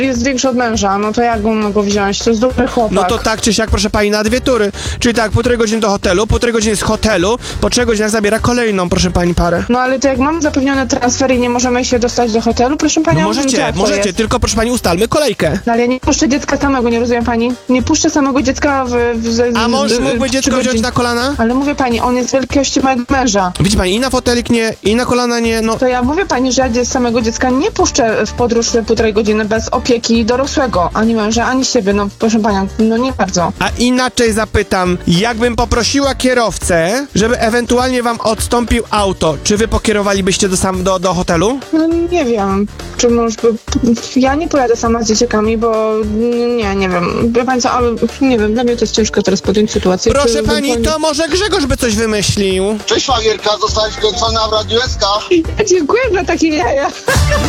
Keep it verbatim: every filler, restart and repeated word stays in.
jest większy od męża, no to jak go mogę wziąć? To jest dobry chłopak. No to tak czy siak, proszę pani, na dwie tury. Czyli tak, półtorej godziny do hotelu, półtorej godziny z hotelu, po trzech godzinach zabiera kolejną, proszę pani, parę. No ale to jak mam zapewnione transfery i nie możemy się dostać do hotelu, proszę panią, No możecie, jak to możecie, jest? tylko proszę pani, ustalmy kolejkę. No ale ja nie puszczę dziecka samego, nie rozumie pani? Nie puszczę samego dziecka w... w, w A mąż w- w- mógłby w- dziecko przy wziąć godzinie. na kolana? Ale mówię pani, on jest wielkości mojego męża. Widzi pani, i na fotelik nie, i na kolana nie, no. To ja mówię pani, że ja dzie- samego dziecka nie puszczę w podróż półtorej godziny bez opieki dorosłego, ani męża, ani siebie. No proszę panią, no nie bardzo. A inaczej zapytam, jakbym poprosiła kierowcę, żeby ewentualnie wam odstąpił auto, czy wy pokierowalibyście do, sam, do, do hotelu? No nie wiem, czy mąż by... Ja nie pojadę sama z dzieciakami, bo nie, nie wiem. Wie pani co, ale nie wiem, dla mnie to jest ciężko teraz podjąć sytuację. Proszę Czy pani, ewentualnie- to może Grzegorz by coś wymyślił. Cześć szwagierka, zostałaś wkręcona w Radiu S K. Dziękuję za takie jaja.